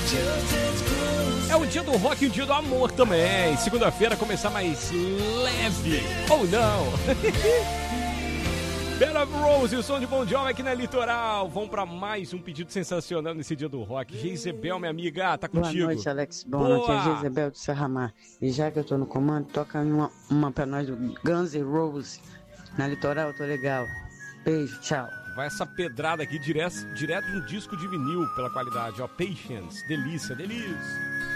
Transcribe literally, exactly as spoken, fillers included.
É o dia do rock e o dia do amor também. Segunda-feira começar mais leve. Ou não? Bed of Rose e o som de Bon Jovi aqui na Litoral. Vamos para mais um pedido sensacional nesse dia do rock. Geisebel, minha amiga, tá contigo. Boa noite, Alex Bono. Aqui é Geisebel de Serramar. E já que eu tô no comando, toca uma, uma pra nós do Guns N' Roses. Na Litoral, tô legal. Beijo, tchau. Vai essa pedrada aqui direto, direto de um disco de vinil pela qualidade, ó. Patience, delícia, delícia.